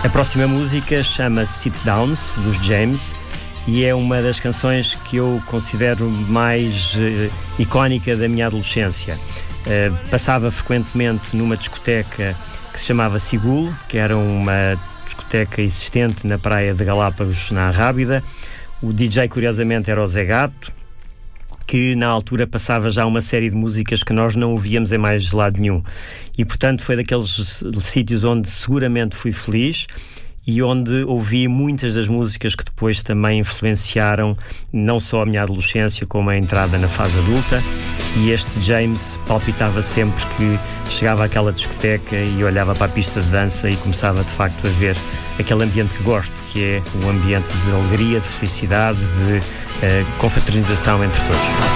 A próxima música chama-se Sit Downs, dos James, e é uma das canções que eu considero mais icónica da minha adolescência. Passava frequentemente numa discoteca que se chamava Sigul, que era uma discoteca existente na praia de Galápagos, na Arrábida. O DJ, curiosamente, era o Zé Gato, que na altura passava já uma série de músicas que nós não ouvíamos em mais lado nenhum. E, portanto, foi daqueles sítios onde seguramente fui feliz e onde ouvi muitas das músicas que depois também influenciaram não só a minha adolescência, como a entrada na fase adulta. E este James palpitava sempre que chegava àquela discoteca e olhava para a pista de dança e começava de facto a ver aquele ambiente que gosto, que é um ambiente de alegria, de felicidade, de confraternização entre todos.